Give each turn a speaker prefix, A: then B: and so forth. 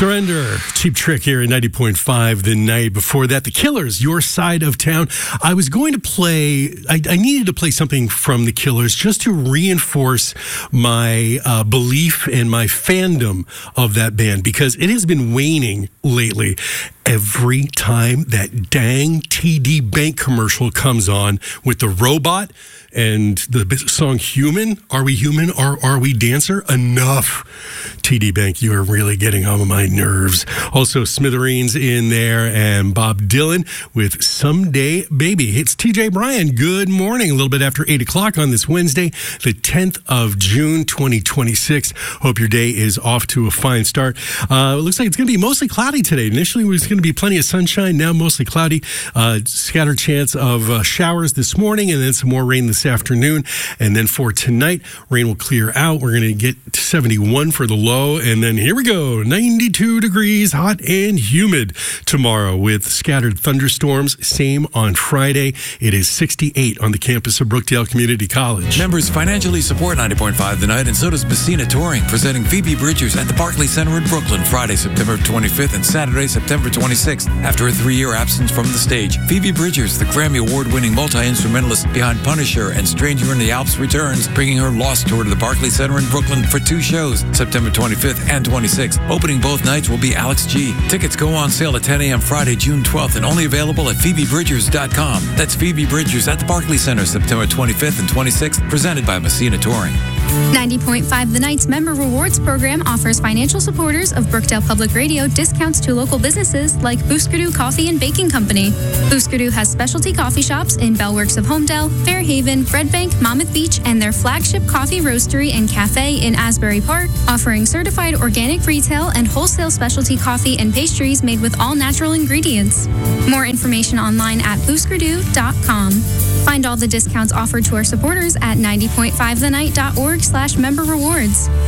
A: Surrender, Cheap Trick here at 90.5 The Night. Before that, The Killers, Your Side of Town. I was going to play, I needed to play something from The Killers just to reinforce my belief and my fandom of that band, because it has been waning lately. Every time that dang TD Bank commercial comes on with the robot and the song Human, Are We Human or Are We Dancer? Enough. TD Bank, you are really getting on my nerves. Also, Smithereens in there and Bob Dylan with Someday Baby. It's TJ Bryan. Good morning. A little bit after 8 o'clock on this Wednesday, the 10th of June, 2026. Hope your day is off to a fine start. It looks like it's going to be mostly cloudy today. Initially, it was going to be plenty of sunshine. Now, mostly cloudy. Scattered chance of showers this morning and then some more rain this afternoon. And then for tonight, rain will clear out. We're going to get 71 for the low. And then here we go. 92 degrees, hot and humid tomorrow with scattered thunderstorms. Same on Friday. It is 68 on the campus of Brookdale Community College.
B: Members financially support 90.5 The Night, and so does Messina Touring, presenting Phoebe Bridgers at the Barclays Center in Brooklyn, Friday, September 25th and Saturday, September 26th. After a 3-year absence from the stage, Phoebe Bridgers, the Grammy Award-winning multi-instrumentalist behind Punisher and Stranger in the Alps, returns, bringing her Lost tour to the Barclays Center in Brooklyn for 2 shows, September 25th and 26th. Opening both nights will be Alex G. Tickets go on sale at 10 a.m. Friday, June 12th, and only available at PhoebeBridgers.com. That's Phoebe Bridgers at the Barclays Center, September 25th and 26th, presented by Messina Touring.
C: 90.5 The Night's Member Rewards program offers financial supporters of Brookdale Public Radio discounts to local businesses like Booskadoo Coffee and Baking Company. Booskadoo has specialty coffee shops in Bellworks of Homedale, Fairhaven, Red Bank, Monmouth Beach, and their flagship coffee roastery and cafe in Asbury Park, offering certified organic retail and wholesale specialty coffee and pastries made with all natural ingredients. More information online at booskadoo.com. Find all the discounts offered to our supporters at 90.5thenight.org/member rewards.